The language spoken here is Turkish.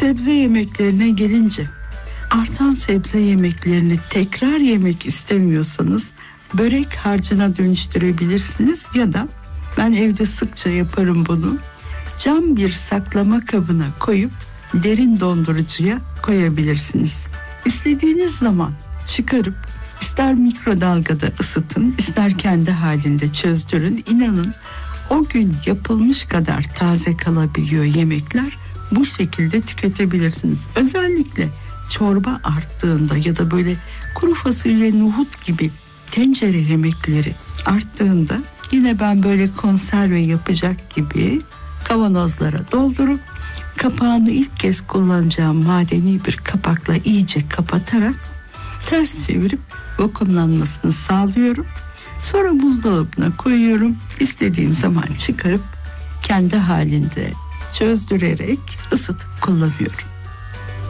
Sebze yemeklerine gelince, artan sebze yemeklerini tekrar yemek istemiyorsanız börek harcına dönüştürebilirsiniz ya da ben evde sıkça yaparım bunu. Cam bir saklama kabına koyup derin dondurucuya koyabilirsiniz. İstediğiniz zaman çıkarıp ister mikrodalgada ısıtın, ister kendi halinde çözdürün. İnanın o gün yapılmış kadar taze kalabiliyor yemekler. Bu şekilde tüketebilirsiniz. Özellikle çorba arttığında ya da böyle kuru fasulye, nohut gibi tencere yemekleri arttığında yine ben böyle konserve yapacak gibi kavanozlara doldurup kapağını ilk kez kullanacağım madeni bir kapakla iyice kapatarak ters çevirip vakumlanmasını sağlıyorum. Sonra buzdolabına koyuyorum. İstediğim zaman çıkarıp kendi halinde çözdürerek ısıtıp kullanıyorum.